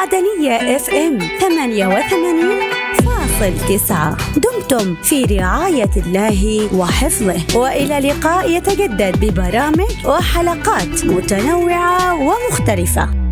معدنية FM 88.9. دمتم في رعاية الله وحفظه، وإلى لقاء يتجدد ببرامج وحلقات متنوعة ومختلفة.